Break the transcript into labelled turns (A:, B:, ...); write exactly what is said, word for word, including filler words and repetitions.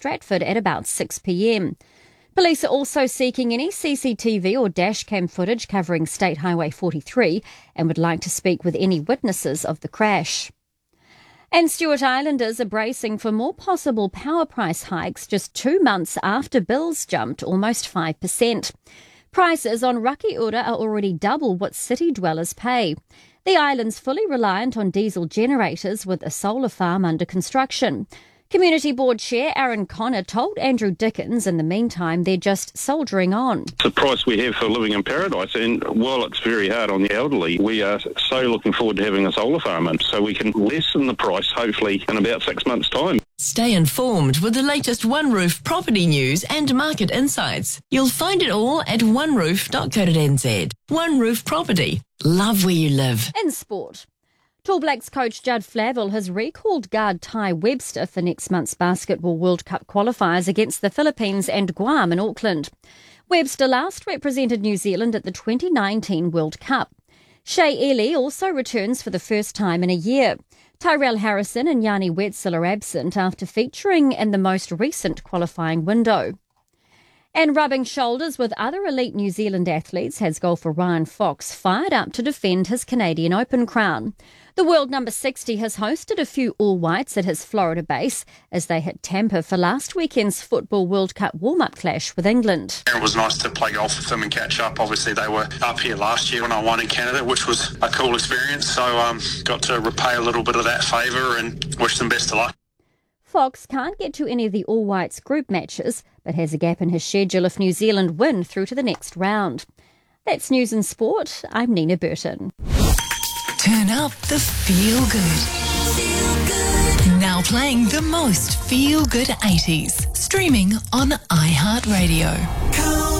A: Stratford at about six p m. Police are also seeking any C C T V or dashcam footage covering State Highway forty-three and would like to speak with any witnesses of the crash. And Stewart Islanders are bracing for more possible power price hikes just two months after bills jumped almost five percent. Prices on Rakiura are already double what city dwellers pay. The island's fully reliant on diesel generators with a solar farm under construction. Community Board Chair Aaron Connor told Andrew Dickens in the meantime they're just soldiering on.
B: It's the price we have for living in paradise, and while it's very hard on the elderly, we are so looking forward to having a solar farm in so we can lessen the price hopefully in about six months' time.
C: Stay informed with the latest One Roof property news and market insights. You'll find it all at one roof dot co dot n z. One Roof Property. Love where you live.
A: In sport. Tall Blacks coach Judd Flavel has recalled guard Ty Webster for next month's Basketball World Cup qualifiers against the Philippines and Guam in Auckland. Webster last represented New Zealand at the twenty nineteen World Cup. Shea Ely also returns for the first time in a year. Tyrell Harrison and Yanni Wetzel are absent after featuring in the most recent qualifying window. And rubbing shoulders with other elite New Zealand athletes has golfer Ryan Fox fired up to defend his Canadian Open crown. The world number sixty has hosted a few all-whites at his Florida base as they hit Tampa for last weekend's Football World Cup warm-up clash with England.
D: It was nice to play golf with them and catch up. Obviously, they were up here last year when I won in Canada, which was a cool experience. So um, got to repay a little bit of that favour and wish them best of luck.
A: Fox can't get to any of the all-whites group matches, but has a gap in his schedule if New Zealand win through to the next round. That's News and Sport. I'm Nina Burton.
C: Turn up the feel good. Feel good. Now playing the most feel good eighties. Streaming on iHeartRadio.